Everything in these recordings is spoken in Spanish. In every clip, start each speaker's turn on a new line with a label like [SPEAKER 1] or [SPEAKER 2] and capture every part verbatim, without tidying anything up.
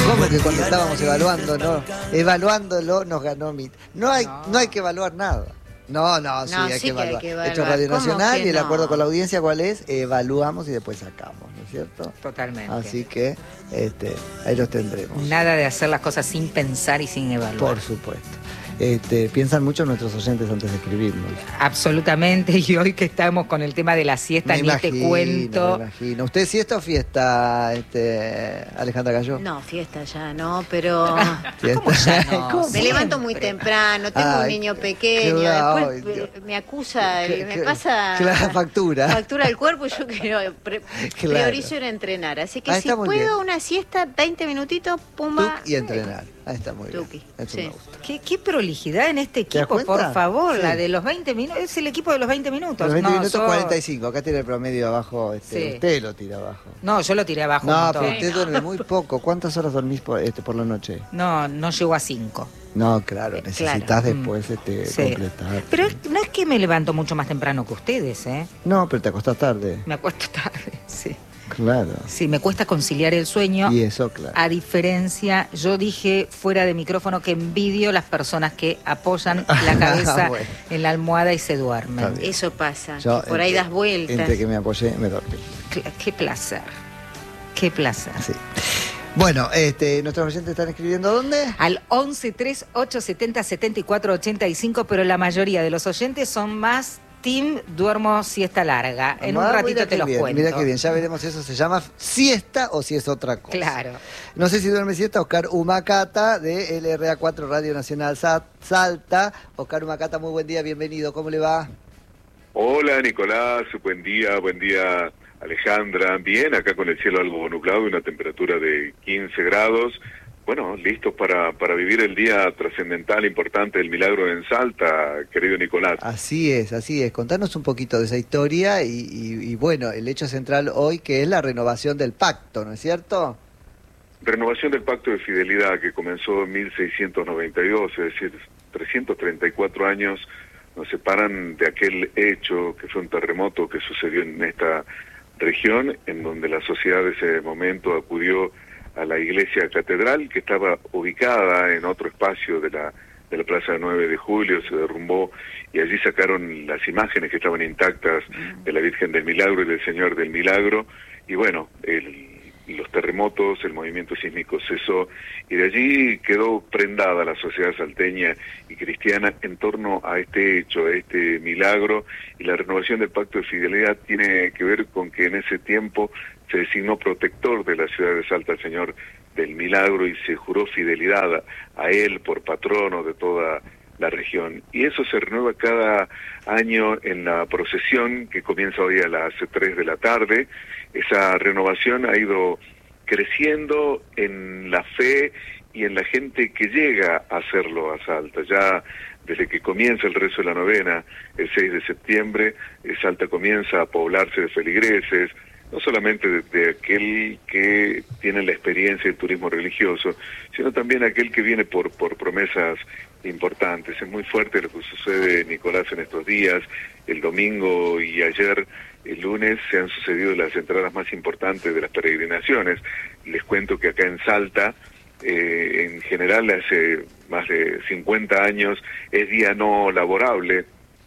[SPEAKER 1] ¿Cómo que cuando estábamos evaluando, no? Evaluándolo nos ganó M I T. No hay, no. no hay que evaluar nada. No, no, sí,
[SPEAKER 2] no,
[SPEAKER 1] hay,
[SPEAKER 2] sí
[SPEAKER 1] que evaluar.
[SPEAKER 2] que hay que evaluar.
[SPEAKER 1] Esto es Radio Nacional y el
[SPEAKER 2] no?
[SPEAKER 1] acuerdo con la audiencia, ¿cuál es? Evaluamos y después sacamos, ¿no es cierto?
[SPEAKER 3] Totalmente.
[SPEAKER 1] Así que este, ahí los tendremos.
[SPEAKER 3] Nada de hacer las cosas sin pensar y sin evaluar.
[SPEAKER 1] Por supuesto. Este, piensan mucho nuestros oyentes antes de escribirnos.
[SPEAKER 3] Absolutamente, y hoy que estamos con el tema de la siesta,
[SPEAKER 1] me
[SPEAKER 3] ni
[SPEAKER 1] imagino,
[SPEAKER 3] te cuento.
[SPEAKER 1] Me imagino. ¿Usted siesta o fiesta, este, Alejandra Gallo?
[SPEAKER 2] No, fiesta ya, no, pero...
[SPEAKER 3] ¿Cómo ya no?
[SPEAKER 2] ¿Cómo? Me
[SPEAKER 3] Siempre.
[SPEAKER 2] levanto muy temprano, tengo
[SPEAKER 1] Ay,
[SPEAKER 2] un niño
[SPEAKER 1] qué-
[SPEAKER 2] pequeño,
[SPEAKER 1] qué bravo,
[SPEAKER 2] después
[SPEAKER 1] Dios.
[SPEAKER 2] me acusa,
[SPEAKER 1] Qué-
[SPEAKER 2] me
[SPEAKER 1] qué-
[SPEAKER 2] pasa...
[SPEAKER 1] claro, factura.
[SPEAKER 2] Factura el cuerpo y yo quiero, pre-
[SPEAKER 1] Claro.
[SPEAKER 2] priorizo ir a entrenar. Así que
[SPEAKER 1] Ah,
[SPEAKER 2] si
[SPEAKER 1] está muy
[SPEAKER 2] puedo
[SPEAKER 1] bien.
[SPEAKER 2] una siesta, veinte minutitos, pumba...
[SPEAKER 1] Tuc y entrenar. Ahí está muy
[SPEAKER 2] Tuki,
[SPEAKER 1] bien. Eso
[SPEAKER 2] sí.
[SPEAKER 1] me gusta.
[SPEAKER 3] ¿Qué, qué prolijidad en este
[SPEAKER 1] ¿Te das
[SPEAKER 3] equipo,
[SPEAKER 1] cuenta?
[SPEAKER 3] por favor,
[SPEAKER 1] Sí.
[SPEAKER 3] la de los veinte minutos, es el equipo de los veinte minutos.
[SPEAKER 1] Los veinte
[SPEAKER 3] no,
[SPEAKER 1] minutos,
[SPEAKER 3] yo-
[SPEAKER 1] cuarenta y cinco. Acá tiene el promedio abajo. Este,
[SPEAKER 3] Sí.
[SPEAKER 1] Usted lo tira abajo.
[SPEAKER 3] No, yo lo tiré abajo un
[SPEAKER 1] No,
[SPEAKER 3] montón.
[SPEAKER 1] pero usted duerme muy poco. ¿Cuántas horas dormís por, este, por la noche?
[SPEAKER 3] No, no llego a cinco.
[SPEAKER 1] No, claro,
[SPEAKER 3] Eh,
[SPEAKER 1] necesitas
[SPEAKER 3] claro.
[SPEAKER 1] después este,
[SPEAKER 3] Sí.
[SPEAKER 1] completar.
[SPEAKER 3] Pero es- no es que me levanto mucho más temprano que ustedes, ¿eh?
[SPEAKER 1] No, pero te acostás tarde.
[SPEAKER 3] Me acuesto tarde, sí.
[SPEAKER 1] Claro.
[SPEAKER 3] Sí, me cuesta conciliar el sueño.
[SPEAKER 1] Y eso, claro.
[SPEAKER 3] A diferencia, yo dije fuera de micrófono que envidio las personas que apoyan la cabeza
[SPEAKER 1] Bueno.
[SPEAKER 3] en la almohada y se duermen.
[SPEAKER 1] Está bien.
[SPEAKER 2] Eso pasa,
[SPEAKER 1] Yo,
[SPEAKER 2] que por ahí
[SPEAKER 1] entre-
[SPEAKER 2] das vueltas.
[SPEAKER 1] Entre que me apoyé, me dormí.
[SPEAKER 3] Cla- Qué placer. Qué placer.
[SPEAKER 1] Sí. Bueno, este, nuestros oyentes están escribiendo ¿dónde?
[SPEAKER 3] Al once tres ocho setenta setenta y cuatro ochenta y cinco, pero la mayoría de los oyentes son más team duermo siesta larga. En un
[SPEAKER 1] Ah,
[SPEAKER 3] ratito
[SPEAKER 1] mira
[SPEAKER 3] te
[SPEAKER 1] qué
[SPEAKER 3] los
[SPEAKER 1] bien,
[SPEAKER 3] cuento.
[SPEAKER 1] Mira qué bien, ya veremos si eso se llama siesta o si es otra cosa.
[SPEAKER 3] Claro.
[SPEAKER 1] No sé si duerme siesta Oscar Humacata de L R A cuatro Radio Nacional Sa- Salta. Oscar Humacata, muy buen día, bienvenido, ¿cómo le va?
[SPEAKER 4] Hola Nicolás, buen día, buen día Alejandra. Bien, acá con el cielo algo nublado y una temperatura de quince grados. Bueno, listos para, para vivir el día trascendental, importante del milagro en Salta, querido Nicolás.
[SPEAKER 1] Así es, así es. Contanos un poquito de esa historia y, y- y bueno, el hecho central hoy que es la renovación del pacto, ¿no es cierto?
[SPEAKER 4] Renovación del Pacto de Fidelidad que comenzó en mil seiscientos noventa y dos, es decir, trescientos treinta y cuatro años nos separan de aquel hecho que fue un terremoto que sucedió en esta región, en donde la sociedad de ese momento acudió a la iglesia catedral, que estaba ubicada en otro espacio de la, de la Plaza nueve de Julio, se derrumbó, y allí sacaron las imágenes que estaban intactas de la Virgen del Milagro y del Señor del Milagro, y bueno, el los terremotos, el movimiento sísmico cesó, y de allí quedó prendada la sociedad salteña y cristiana en torno a este hecho, a este milagro, y la renovación del Pacto de Fidelidad tiene que ver con que en ese tiempo se designó protector de la ciudad de Salta al Señor del Milagro y se juró fidelidad a, a él por patrono de toda la región. Y eso se renueva cada año en la procesión que comienza hoy a las tres de la tarde. Esa renovación ha ido creciendo en la fe y en la gente que llega a hacerlo a Salta. Ya desde que comienza el rezo de la novena, el seis de septiembre, eh, Salta comienza a poblarse de feligreses, no solamente de, de aquel que tiene la experiencia del turismo religioso, sino también aquel que viene por, por promesas importantes. Es muy fuerte lo que sucede, Nicolás, en estos días. El domingo y ayer, el lunes, se han sucedido las entradas más importantes de las peregrinaciones. Les cuento que acá en Salta, eh, en general, hace más de cincuenta años, es día no laborable,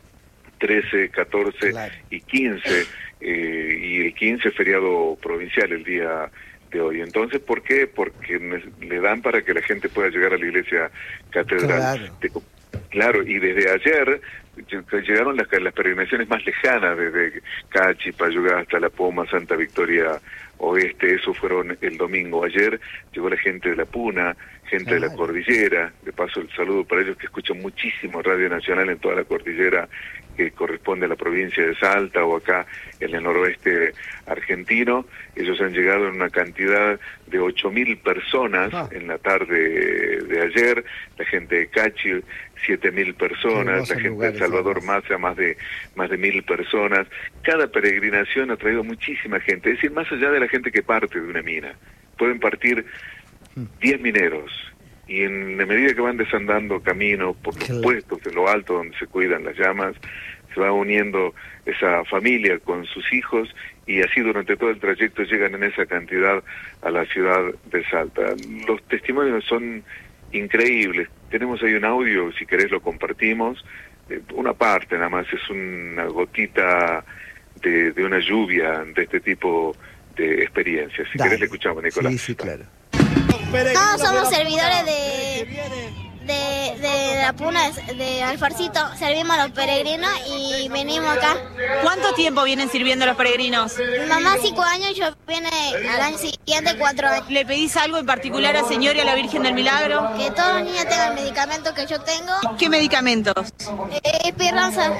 [SPEAKER 4] trece, catorce
[SPEAKER 1] Claro.
[SPEAKER 4] y quince, eh, y el quince es feriado provincial el día de hoy. Entonces, ¿por qué? Porque ne- le dan para que la gente pueda llegar a la iglesia catedral.
[SPEAKER 1] Claro.
[SPEAKER 4] Te- Claro, y desde ayer ll- llegaron las, las peregrinaciones más lejanas, desde Cachi, Payugá hasta La Poma, Santa Victoria Oeste, eso fueron el domingo. Ayer llegó la gente de La Puna, gente de la
[SPEAKER 1] Claro.
[SPEAKER 4] cordillera, de paso el saludo para ellos que escuchan muchísimo Radio Nacional en toda la cordillera que corresponde a la provincia de Salta o acá en el noroeste argentino. Ellos han llegado en una cantidad de ocho mil personas
[SPEAKER 1] Ah.
[SPEAKER 4] en la tarde de ayer, la gente de Cachi, siete mil personas,
[SPEAKER 1] Hermosos
[SPEAKER 4] la gente de
[SPEAKER 1] lugares,
[SPEAKER 4] Salvador
[SPEAKER 1] además.
[SPEAKER 4] Maza, más de más de mil personas. Cada peregrinación ha traído muchísima gente, es decir, más allá de la gente que parte de una mina. Pueden partir diez mineros, y en la medida que van desandando camino por los
[SPEAKER 1] Claro.
[SPEAKER 4] puestos en lo alto donde se cuidan las llamas, se va uniendo esa familia con sus hijos y así durante todo el trayecto llegan en esa cantidad a la ciudad de Salta. Los testimonios son increíbles. Tenemos ahí un audio, si querés lo compartimos, una parte nada más, es una gotita de, de una lluvia de este tipo de experiencias. Si
[SPEAKER 1] Dale.
[SPEAKER 4] querés le escuchamos, Nicolás.
[SPEAKER 1] Sí, sí, claro.
[SPEAKER 5] Todos somos servidores de, de, de la puna, de Alfarcito. Servimos a los peregrinos y venimos acá.
[SPEAKER 6] ¿Cuánto tiempo vienen sirviendo los peregrinos?
[SPEAKER 5] Mi mamá cinco años y yo viene al año siguiente cuatro años.
[SPEAKER 6] ¿Le pedís algo en particular al Señor y a la Virgen del Milagro?
[SPEAKER 5] Que todos los niños tengan el medicamento que yo tengo.
[SPEAKER 6] ¿Qué medicamentos?
[SPEAKER 5] Eh, Esperanza.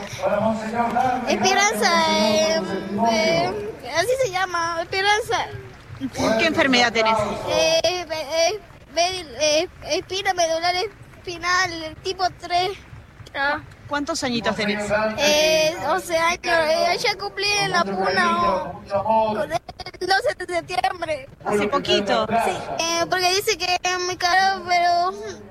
[SPEAKER 5] Esperanza, eh, eh, así se llama, Esperanza.
[SPEAKER 6] ¿Qué enfermedad tenés?
[SPEAKER 5] Eh, eh, eh, eh, espina medular espinal tipo tres. Ah.
[SPEAKER 6] ¿Cuántos añitos tenés?
[SPEAKER 5] Eh, doce años, eh, ya cumplí en la puna oh, el doce de septiembre.
[SPEAKER 6] Hace poquito.
[SPEAKER 5] Sí, eh, porque dice que es muy caro, pero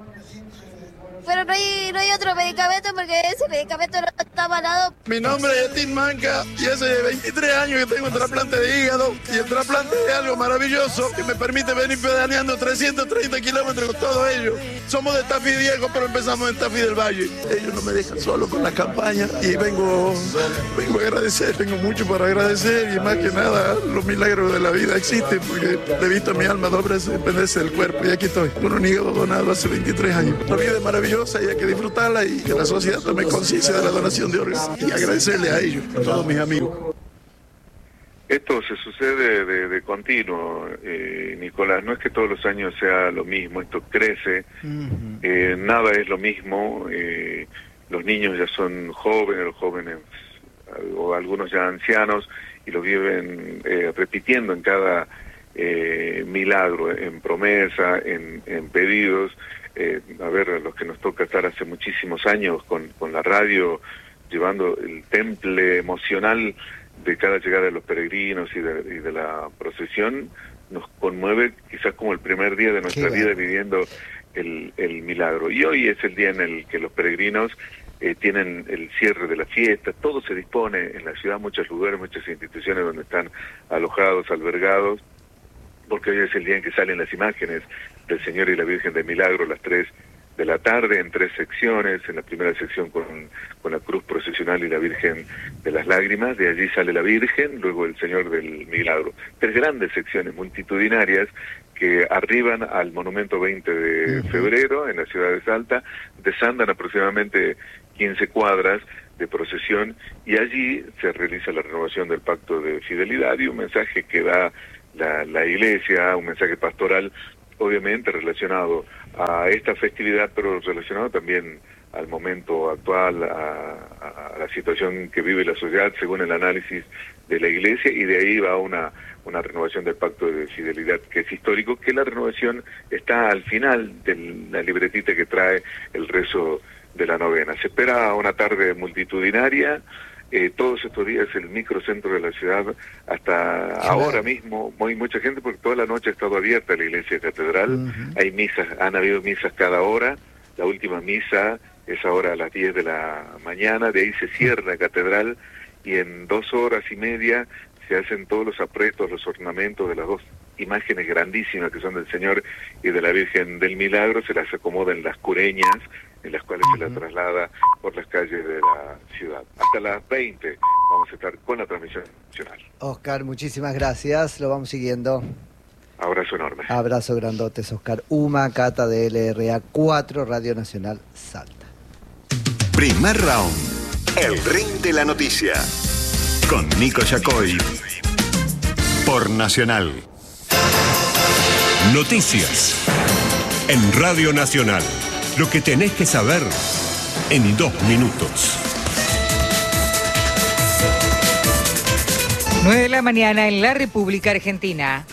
[SPEAKER 5] pero no hay, no hay otro medicamento porque ese medicamento no está avalado.
[SPEAKER 7] Mi nombre es Tim Manca y hace veintitrés años que tengo un trasplante de hígado y el trasplante es algo maravilloso que me permite venir pedaleando trescientos treinta kilómetros con todo ello. Somos de Tafí Viejo, pero empezamos en Tafí del Valle. Ellos no me dejan solo con la campaña y vengo, vengo a agradecer, tengo mucho para agradecer y más que nada los milagros de la vida existen porque he visto mi alma doblarse, dependerse del cuerpo y aquí estoy con un hígado donado hace veintitrés años. La vida es maravillosa y hay que disfrutarla y que la sociedad tome conciencia de la donación de órganos y agradecerle a ellos, a todos mis amigos.
[SPEAKER 4] Esto se sucede de, de continuo, eh, Nicolás, no es que todos los años sea lo mismo, esto crece, uh-huh. eh, nada es lo mismo, eh, los niños ya son jóvenes, los jóvenes o algunos ya ancianos y lo viven eh, repitiendo en cada eh, milagro, en promesa, en, en pedidos. Eh, a ver, a los que nos toca estar hace muchísimos años con, con la radio, llevando el temple emocional de cada llegada de los peregrinos y de, y de la procesión, nos conmueve quizás como el primer día de nuestra Qué vida bueno. viviendo el, el milagro. Y hoy es el día en el que los peregrinos eh, tienen el cierre de la fiesta, todo se dispone en la ciudad, muchos lugares, muchas instituciones donde están alojados, albergados, porque hoy es el día en que salen las imágenes del Señor y la Virgen del Milagro a las tres de la tarde en tres secciones, en la primera sección con, con la cruz procesional y la Virgen de las Lágrimas, de allí sale la Virgen, luego el Señor del Milagro. Tres grandes secciones multitudinarias que arriban al monumento veinte de febrero en la ciudad de Salta, desandan aproximadamente quince cuadras de procesión y allí se realiza la renovación del pacto de fidelidad y un mensaje que da la, la Iglesia, un mensaje pastoral obviamente relacionado a esta festividad, pero relacionado también al momento actual, a, a la situación que vive la sociedad según el análisis de la Iglesia, y de ahí va una, una renovación del pacto de fidelidad que es histórico, que la renovación está al final de la libretita que trae el rezo de la novena. Se espera una tarde multitudinaria. Eh, todos estos días el microcentro de la ciudad, hasta claro. ahora mismo, hay mucha gente porque toda la noche ha estado abierta la iglesia catedral, uh-huh. hay misas, han habido misas cada hora, la última misa es ahora a las diez de la mañana, de ahí se cierra la catedral y en dos horas y media se hacen todos los apretos, los ornamentos de las dos imágenes grandísimas que son del Señor y de la Virgen del Milagro, se las acomoda en las cureñas, en las cuales uh-huh. se la traslada por las calles de la ciudad. Hasta las veinte vamos a estar con la transmisión nacional.
[SPEAKER 1] Oscar, muchísimas gracias, lo vamos siguiendo.
[SPEAKER 4] Abrazo enorme.
[SPEAKER 1] Abrazo grandotes, Oscar Humacata de L R A cuatro, Radio Nacional Salta.
[SPEAKER 8] Primer round, el ring de la noticia, con Nico Yacoy, por Nacional.
[SPEAKER 9] Noticias en Radio Nacional. Lo que tenés que saber en dos minutos.
[SPEAKER 3] nueve de la mañana en la República Argentina.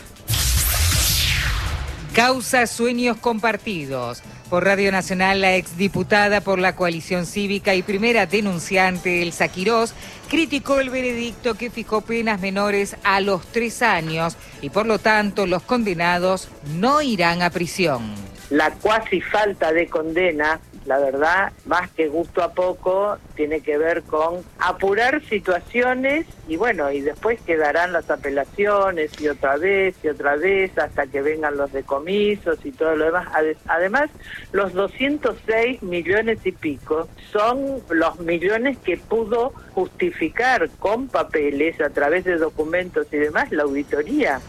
[SPEAKER 3] Causa Sueños Compartidos. Por Radio Nacional, la exdiputada por la Coalición Cívica y primera denunciante, Elsa Quirós, criticó el veredicto que fijó penas menores a los tres años y por lo tanto los condenados no irán a prisión.
[SPEAKER 10] La cuasi falta de condena la verdad, más que gusto a poco, tiene que ver con apurar situaciones y bueno, y después quedarán las apelaciones y otra vez y otra vez hasta que vengan los decomisos y todo lo demás. Además, los doscientos seis millones y pico son los millones que pudo justificar con papeles, a través de documentos y demás, la auditoría.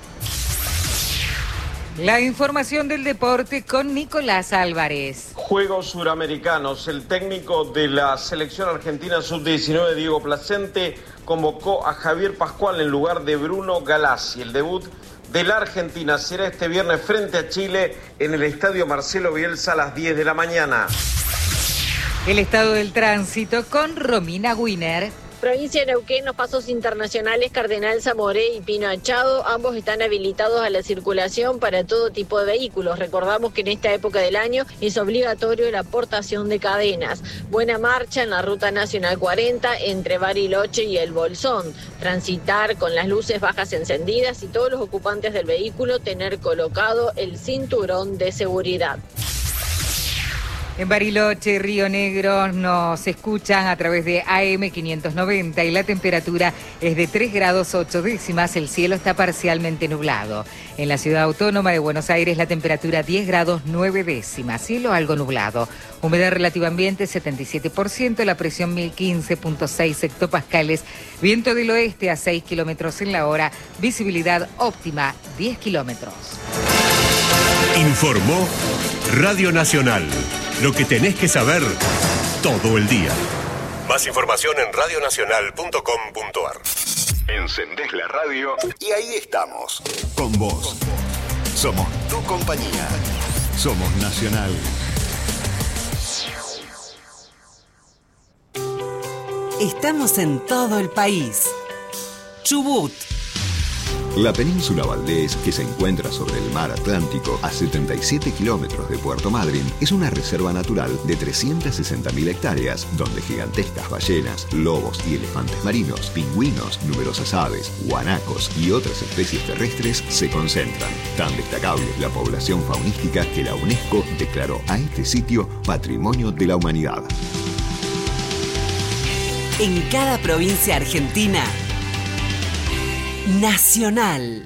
[SPEAKER 3] La información del deporte con Nicolás Álvarez.
[SPEAKER 11] Juegos Suramericanos. El técnico de la selección argentina sub diecinueve, Diego Placente, convocó a Javier Pascual en lugar de Bruno Galassi. El debut de la Argentina será este viernes frente a Chile en el Estadio Marcelo Bielsa a las diez de la mañana.
[SPEAKER 3] El estado del tránsito con Romina Wiener.
[SPEAKER 12] Provincia de Neuquén, los pasos internacionales Cardenal Zamoré y Pino Achado, ambos están habilitados a la circulación para todo tipo de vehículos. Recordamos que en esta época del año es obligatorio la portación de cadenas. Buena marcha en la Ruta Nacional cuarenta entre Bariloche y El Bolsón. Transitar con las luces bajas encendidas y todos los ocupantes del vehículo tener colocado el cinturón de seguridad.
[SPEAKER 3] En Bariloche, Río Negro, nos escuchan a través de A M quinientos noventa y la temperatura es de tres grados ocho décimas, el cielo está parcialmente nublado. En la ciudad autónoma de Buenos Aires la temperatura diez grados nueve décimas, cielo algo nublado. Humedad relativa ambiente setenta y siete por ciento, la presión mil quince punto seis hectopascales, viento del oeste a seis kilómetros en la hora, visibilidad óptima diez kilómetros.
[SPEAKER 9] Informó Radio Nacional. Lo que tenés que saber todo el día. Más información en radio nacional punto com punto a r.
[SPEAKER 8] Encendés la radio y ahí estamos. Con vos. Somos tu compañía. Somos Nacional.
[SPEAKER 13] Estamos en todo el país. Chubut.
[SPEAKER 14] La península Valdés, que se encuentra sobre el mar Atlántico a setenta y siete kilómetros de Puerto Madryn, es una reserva natural de trescientas sesenta mil hectáreas, donde gigantescas ballenas, lobos y elefantes marinos, pingüinos, numerosas aves, guanacos y otras especies terrestres se concentran. Tan destacable es la población faunística que la UNESCO declaró a este sitio Patrimonio de la Humanidad.
[SPEAKER 13] En cada provincia argentina, Nacional.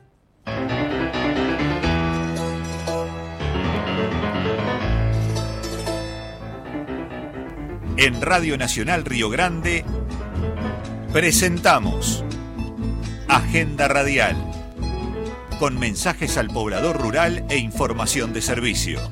[SPEAKER 15] En Radio Nacional Río Grande presentamos Agenda Radial, con mensajes al poblador rural e información de servicio.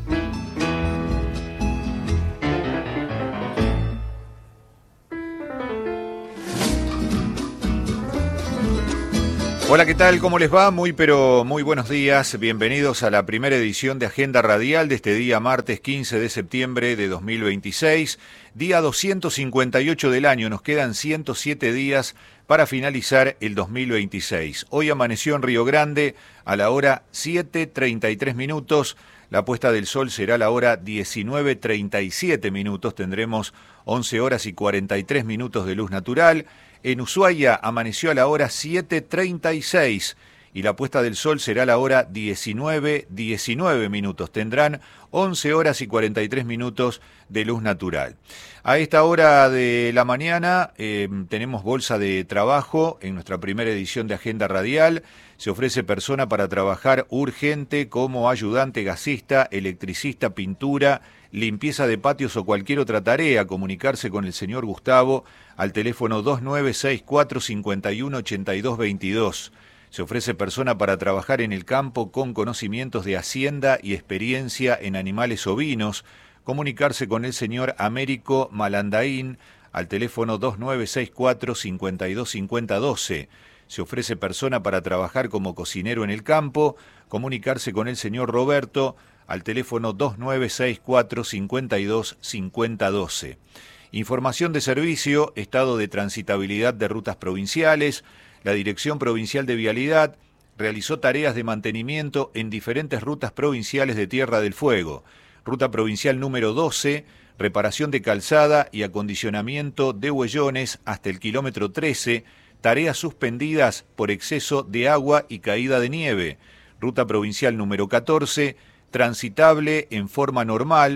[SPEAKER 15] Hola, ¿qué tal? ¿Cómo les va? Muy pero muy buenos días. Bienvenidos a la primera edición de Agenda Radial de este día martes quince de septiembre de dos mil veintiséis, día doscientos cincuenta y ocho del año. Nos quedan ciento siete días para finalizar el dos mil veintiséis. Hoy amaneció en Río Grande a la hora siete treinta y tres minutos. La puesta del sol será a la hora diecinueve treinta y siete minutos. Tendremos once horas y cuarenta y tres minutos de luz natural. En Ushuaia amaneció a la hora siete treinta y seis y la puesta del sol será a la hora diecinueve diecinueve minutos. Tendrán once horas y cuarenta y tres minutos de luz natural. A esta hora de la mañana eh, tenemos bolsa de trabajo en nuestra primera edición de Agenda Radial. Se ofrece persona para trabajar urgente como ayudante gasista, electricista, pintura, limpieza de patios o cualquier otra tarea. Comunicarse con el señor Gustavo al teléfono dos nueve seis cuatro, cinco uno, ocho dos dos dos. Se ofrece persona para trabajar en el campo con conocimientos de hacienda y experiencia en animales ovinos. Comunicarse con el señor Américo Malandaín al teléfono dos nueve seis cuatro, cinco dos cinco cero uno dos. Se ofrece persona para trabajar como cocinero en el campo. Comunicarse con el señor Roberto al teléfono dos nueve seis cuatro, cinco dos cinco cero uno dos. Información de servicio, estado de transitabilidad de rutas provinciales. La Dirección Provincial de Vialidad realizó tareas de mantenimiento en diferentes rutas provinciales de Tierra del Fuego. Ruta provincial número doce, reparación de calzada y acondicionamiento de huellones hasta el kilómetro trece, tareas suspendidas por exceso de agua y caída de nieve. Ruta provincial número catorce, transitable en forma normal,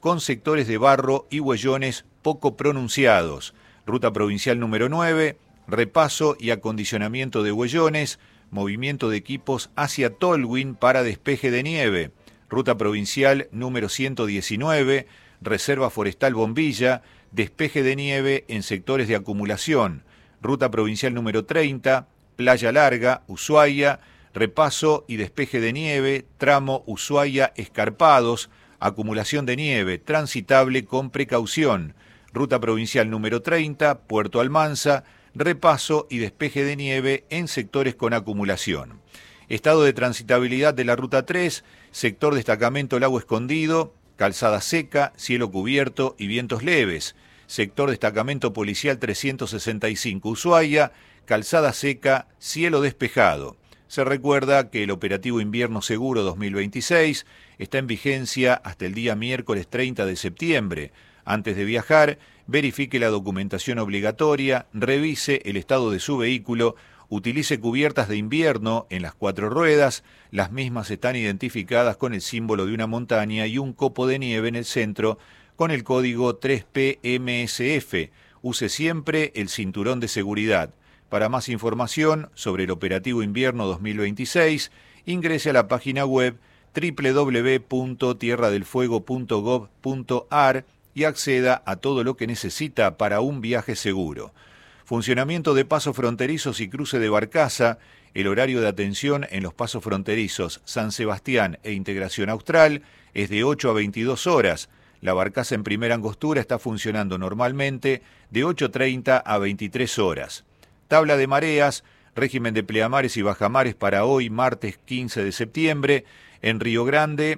[SPEAKER 15] con sectores de barro y huellones poco pronunciados. Ruta provincial número nueve, repaso y acondicionamiento de huellones, movimiento de equipos hacia Tolwyn para despeje de nieve. Ruta provincial número ciento diecinueve, Reserva Forestal Bombilla, despeje de nieve en sectores de acumulación. Ruta provincial número treinta, Playa Larga, Ushuaia, repaso y despeje de nieve, tramo Ushuaia Escarpados, acumulación de nieve, transitable con precaución. Ruta provincial número treinta, Puerto Almanza, repaso y despeje de nieve en sectores con acumulación. Estado de transitabilidad de la Ruta tres, sector destacamento Lago Escondido, calzada seca, cielo cubierto y vientos leves. Sector destacamento policial trescientos sesenta y cinco Ushuaia, calzada seca, cielo despejado. Se recuerda que el operativo Invierno Seguro dos mil veintiséis está en vigencia hasta el día miércoles treinta de septiembre. Antes de viajar, verifique la documentación obligatoria, revise el estado de su vehículo, utilice cubiertas de invierno en las cuatro ruedas, las mismas están identificadas con el símbolo de una montaña y un copo de nieve en el centro con el código tres P M S F. Use siempre el cinturón de seguridad. Para más información sobre el operativo invierno dos mil veintiséis, ingrese a la página web doble u doble u doble u punto tierra del fuego punto gov punto a r y acceda a todo lo que necesita para un viaje seguro. Funcionamiento de pasos fronterizos y cruce de barcaza. El horario de atención en los pasos fronterizos San Sebastián e Integración Austral es de ocho a veintidós horas. La barcaza en primera angostura está funcionando normalmente de ocho treinta a veintitrés horas. Tabla de mareas, régimen de pleamares y bajamares para hoy, martes quince de septiembre. En Río Grande,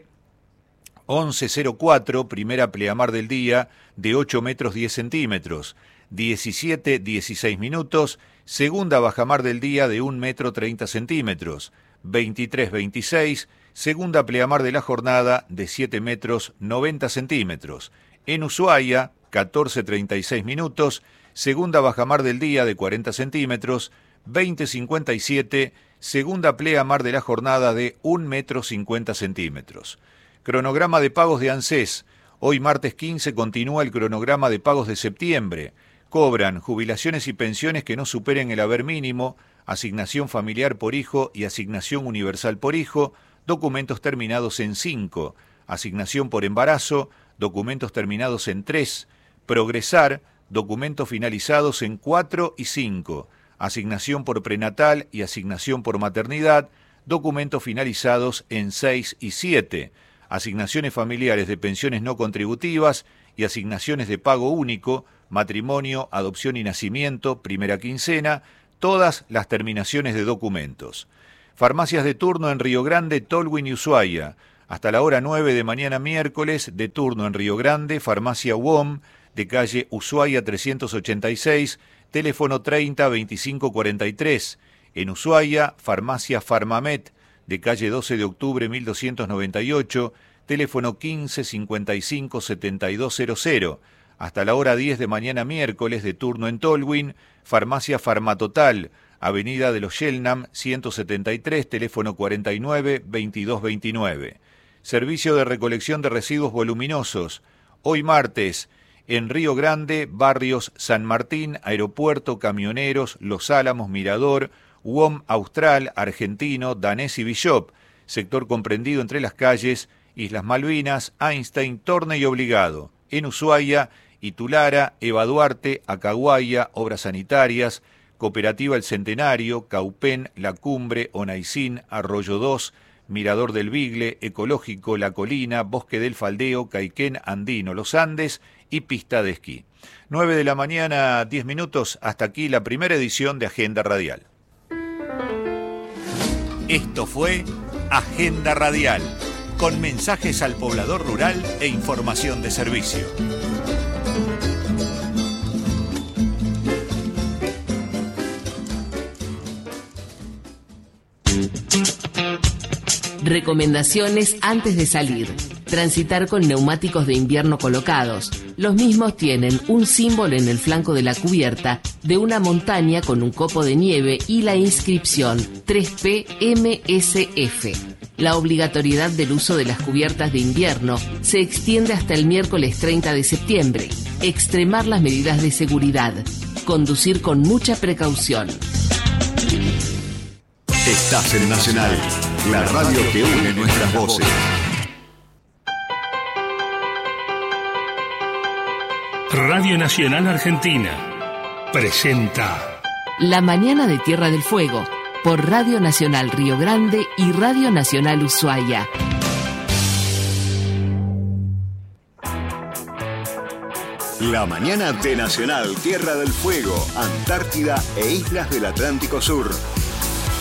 [SPEAKER 15] once cero cuatro, primera pleamar del día, de ocho metros diez centímetros. diecisiete dieciséis minutos, segunda bajamar del día de un metro treinta centímetros. veintitrés veintiséis, segunda pleamar de la jornada de siete metros noventa centímetros. En Ushuaia, catorce treinta y seis minutos, segunda bajamar del día de cuarenta centímetros. veinte cincuenta y siete, segunda pleamar de la jornada de un metro cincuenta centímetros. Cronograma de pagos de ANSES. Hoy martes quince continúa el cronograma de pagos de septiembre. Cobran jubilaciones y pensiones que no superen el haber mínimo, asignación familiar por hijo y asignación universal por hijo, documentos terminados en cinco, asignación por embarazo, documentos terminados en tres, progresar, documentos finalizados en cuatro y cinco, asignación por prenatal y asignación por maternidad, documentos finalizados en seis y siete, asignaciones familiares de pensiones no contributivas y asignaciones de pago único, matrimonio, adopción y nacimiento, primera quincena, todas las terminaciones de documentos. Farmacias de turno en Río Grande, Tolwyn y Ushuaia. Hasta la hora nueve de mañana miércoles, de turno en Río Grande, Farmacia U O M, de calle Ushuaia trescientos ochenta y seis, teléfono treinta veinticinco cuarenta y tres. En Ushuaia, Farmacia Farmamet, de calle doce de octubre mil doscientos noventa y ocho, teléfono quince cincuenta y cinco setenta y dos cero cero. Hasta la hora diez de mañana miércoles, de turno en Tolwyn, Farmacia Farmatotal, Avenida de los Shelnam, ciento setenta y tres, teléfono cuarenta y nueve veintidós veintinueve. Servicio de recolección de residuos voluminosos. Hoy martes, en Río Grande, barrios San Martín, Aeropuerto, Camioneros, Los Álamos, Mirador, U O M Austral, Argentino, Danés y Bishop. Sector comprendido entre las calles Islas Malvinas, Einstein, Torne y Obligado. En Ushuaia, Itulara, Eva Duarte, Acaguaya, Obras Sanitarias, Cooperativa El Centenario, Caupén, La Cumbre, Onaicín, Arroyo dos, Mirador del Vigle, Ecológico, La Colina, Bosque del Faldeo, Caiquén, Andino, Los Andes y Pista de Esquí. nueve de la mañana, diez minutos, hasta aquí la primera edición de Agenda Radial. Esto fue Agenda Radial, con mensajes al poblador rural e información de servicio.
[SPEAKER 16] Recomendaciones antes de salir. Transitar con neumáticos de invierno colocados. Los mismos tienen un símbolo en el flanco de la cubierta de una montaña con un copo de nieve y la inscripción tres P M S F. La obligatoriedad del uso de las cubiertas de invierno se extiende hasta el miércoles treinta de septiembre. Extremar las medidas de seguridad. Conducir con mucha precaución.
[SPEAKER 8] Estás en Nacional, la radio que une nuestras voces.
[SPEAKER 17] Radio Nacional Argentina presenta
[SPEAKER 16] La mañana de Tierra del Fuego por Radio Nacional Río Grande y Radio Nacional Ushuaia.
[SPEAKER 8] La mañana de Nacional Tierra del Fuego, Antártida e Islas del Atlántico Sur.